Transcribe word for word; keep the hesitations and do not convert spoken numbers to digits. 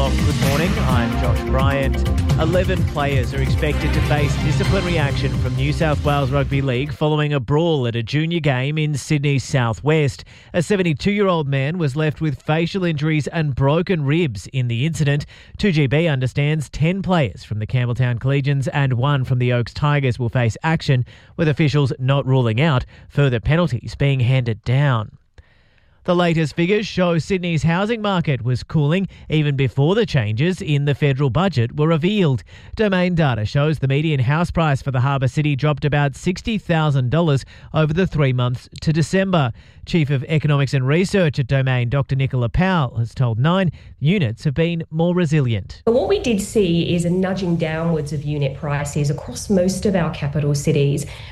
o'clock. Good morning, I'm Josh Bryant. eleven players are expected to face disciplinary action from New South Wales Rugby League following a brawl at a junior game in Sydney's southwest. A seventy-two-year-old man was left with facial injuries and broken ribs in the incident. two G B understands ten players from the Campbelltown Collegians and one from the Oaks Tigers will face action, with officials not ruling out further penalties being handed down. The latest figures show Sydney's housing market was cooling even before the changes in the federal budget were revealed. Domain data shows the median house price for the Harbour City dropped about sixty thousand dollars over the three months to December. Chief of Economics and Research at Domain, Doctor Nicola Powell, has told Nine units have been more resilient. What we did see is a nudging downwards of unit prices across most of our capital cities,